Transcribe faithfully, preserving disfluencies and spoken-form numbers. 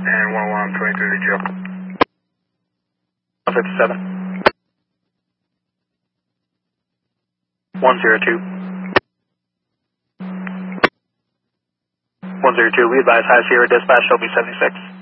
And one one twenty-three to Joe. one fifty-seven. one zero two. one zero two, we advise High Sierra dispatch, L B seventy-six.